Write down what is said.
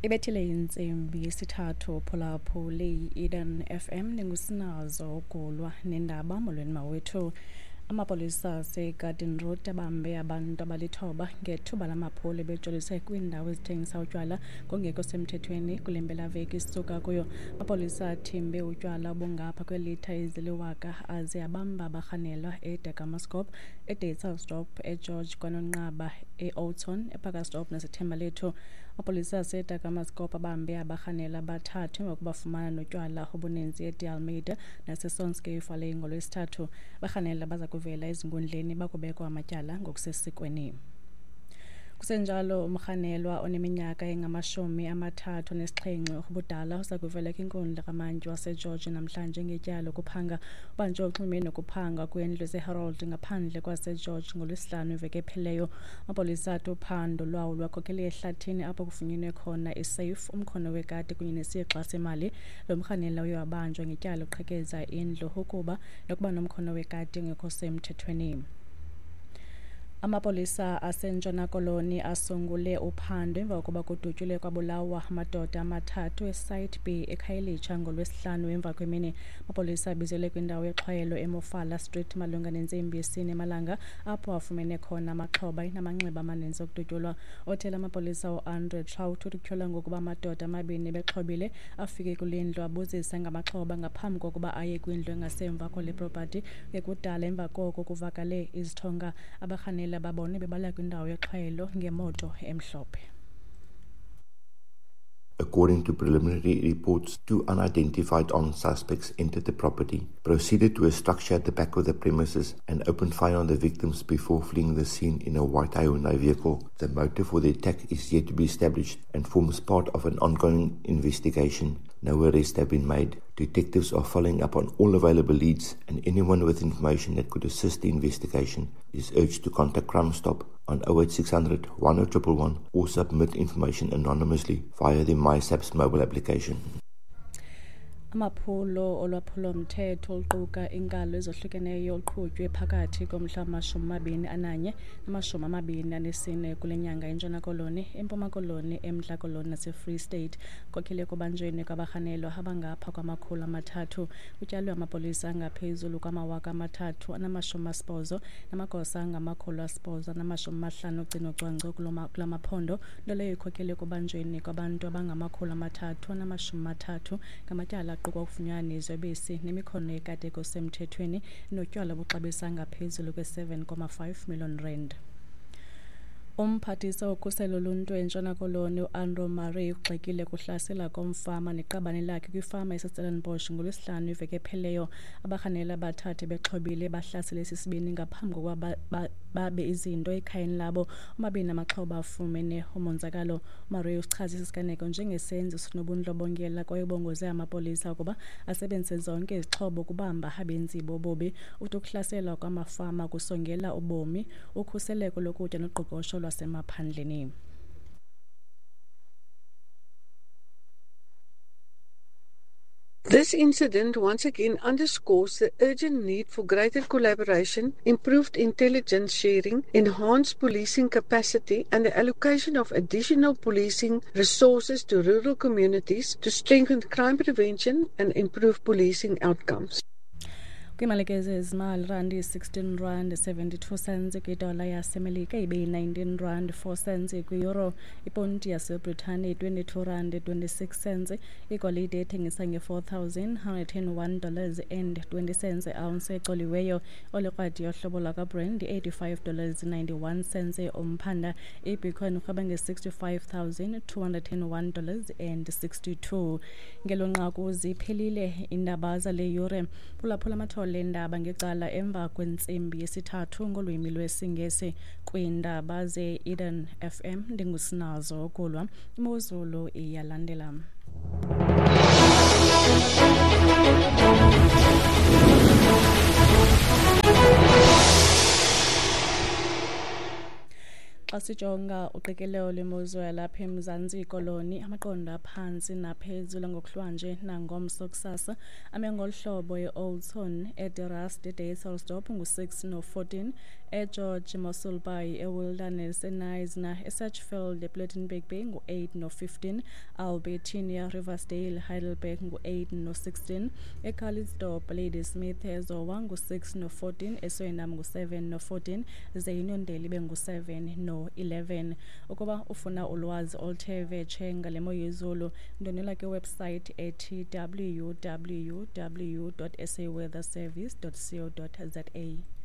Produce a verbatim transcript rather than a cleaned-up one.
Ibethile insimbi yesithathu phulapho le Eden F M ningusinazo ogulwa nendaba molweni mawethu. Amapolisa aseGarden Road abambe abantu abalithoba ngethuba lamaphuli bejolise kwiindawo ezithengisa utywala ngongekho semthethweni kule mpelaveki sisuka kuyo. Amapolisa athimbe utywala obungapha kwelitha eziliwaka aze abamba abarhanelwa eDekamascop, eDayselsdorp, eGeorge Kwanonqaba, eOuton, ePakastop naseThembalethu. Amapolisa aseDekamascop abambe abarhanelwa abathathu emva kokubafumana notywala obuninzi eDialmeida naseSonskei Valley ngolwesithathu. Abarhanelwa baza kuvela ezinkundleni bakubekwa amatyala ngokusesikweni. Kusenjalo umrhanelwa oneminyaka engamashumi amathathu nesixhenxe ubudala usakuvela kwinkundla kaMantyi waseGeorge namhlanje ngetyala kuphanga ubanjwe oxhumene nokuphanga kwendlu eseHarold ngaphandle kwaseGeorge ngolwesihlanu iveke epheleyo. Amapolisa athi uphando lwawo lwakhokele ehlathini apho kufunyenwe khona isafe, umkhono wekati kunye nesixa semali. Lo mrhanelwa uye wabanjwa ngetyala uqhekeza indlu ukuba nokuba nomkhono wekati ongekho semthethweni. Amapolisa aseNtshona Koloni asungule uphando emva kokuba kudutyulwe kwabulawa amadoda amathathu eSite B eKhayelitsha ngolwesihlanu emva kwemini. Amapolisa abizelwe kwindawo exhwayelo eMofala Street malunga nentsimbi yesine emalanga apho afumene khona amaxhoba namanxeba amaninzi okudutyulwa. Othela amapolisa u-Andre Trout utyholwa ngokuba amadoda amabini bexhobile afike kule ndlu abuzisa ngamaxhoba ngaphambi kokuba aye kwindlu engasemva kole property. Ekudala emva koko kuvakale izithonga abarhanelwa babone bebala kwindawo yexhwayelo ngemoto emhlophe. According to preliminary reports, two unidentified armed suspects entered the property, proceeded to a structure at the back of the premises and opened fire on the victims before fleeing the scene in a white Hyundai vehicle. The motive for the attack is yet to be established and forms part of an ongoing investigation. No arrests have been made. Detectives are following up on all available leads, and anyone with information that could assist the investigation is urged to contact Crime Stop on oh eight six hundred, one oh one one one or submit information anonymously via the MySAPS mobile application. Amaphulo olwaphulo mthetho oluquka inkalo ezohlukeneyo oluqhutywe phakathi komhla wamashumi amabini ananye namashumi amabini anesine kule nyanga eNtshona Koloni, eMpuma Koloni, eMntla Koloni naseFree State khokhele kubanjweni kwabarhanelwa abangapha kwamakhulu amathathu. Kutyalwe amapolisa angaphezulu kwamawaka amathathu anamashumi asibhozo namagosa angamakhulu asibhozo anamashumi amahlanu ogcino cwangco kula maphondo, nto leyo ikhokhele kubanjweni kwabantu abangamakhulu amathathu anamashumi amathathu ngamatyala aquka ukufunyanwa iziyobisi nemikhono ekade kusemthethweni notywala obuxabisa ngaphezulu kwe-seven point five million rand. Umphathisa wokhuselo loluntu eNtshona Koloni uAndrew Murray ugxekile kuhlasela komfama neqabane lakhe kwifama eseStellenbosch ngolwesihlanu iveke epheleyo. Abarhanelwa abathathu bexhobile bahlasele sisibini ngaphambi kokuba babe izinto ekhayeni labo. Omabini amaxhoba afumene umonzakalo. Murray usichazisa isiganeko njengesenzo sinobundlobongela kwaye ubongoze amapolisa ukuba asebenzise zonke izixhobo ukubamba abenzi bobubi. Uthi ukuhlaselwa kwamafama kusongela ubomi, ukhuseleko lokutya noqoqosho lwasemaphandleni. This incident once again underscores the urgent need for greater collaboration, improved intelligence sharing, enhanced policing capacity, and the allocation of additional policing resources to rural communities to strengthen crime prevention and improve policing outcomes. Kwimalekeze ezimali randi sixteen rand seventy-two cents kwidola yasemelika ibe nineteen rand four cents kwi-euro, iponti yaseBritane twenty-two rand twenty-six cents, igolide ethengisa nge-four thousand one hundred one dollars and twenty cents ounce ecoliweyo, olikrwadi yohlobo lwakaBrand eighty-five dollars ninety-one cents umphanda, ibitcoin urhweba nge-sixty-five thousand two hundred one dollars and sixty-two. Ngelonqaku ziphelile indaba zale yure. Phulaphula amathole endaba ngecala emva kwentsimbi yesithathu ngolwimi lwesingesi kwiindaba ze-Eden F M. Ndingusinazo okulwa, imozulu iyalandela. Xa sijonga uqikelelo lwemozulu yalapha eMzantsi Koloni, amaqondo aphansi naphezulu ngokuhlwanje nangomso kusasa ame ngolu hlobo e-Oldton, eDerast, eDayselsdorp ngu-six no fourteen, eGeorge Mosulbai, eWilderness, eNisna, eSatchfield, ePlattenberg Bay ngu-eight no fifteen, Albertina, Riversdale, Heidelberg ngu-eight no sixteen, eCarlsdorp, Ladysmith, eZowa ngu-six no fourteen, eSweinam ngu-seven no fourteen, zeYinondeli bengu-seven no eleven. Ukuba ufuna ulwazi oluthe vetshe ngale mo yezulu, ndonela kwiwebsite ethi w w w dot s a weather service dot co dot za.